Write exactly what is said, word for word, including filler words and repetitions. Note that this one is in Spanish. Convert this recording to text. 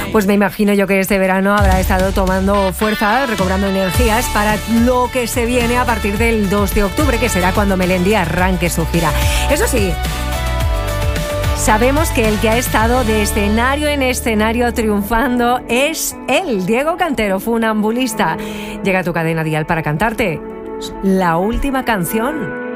Pues me imagino yo que este verano habrá estado tomando fuerza, recobrando energías para lo que se viene a partir del dos de octubre, que será cuando Melendi arranque su gira. Eso sí, sabemos que el que ha estado de escenario en escenario triunfando es él, Diego Cantero, funambulista. Llega a tu cadena dial para cantarte la última canción.